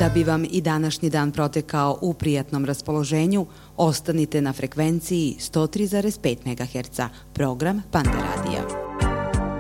Da bi vam i današnji dan protekao u prijatnom raspoloženju, ostanite na frekvenciji 103,5 MHz, program Panda radija.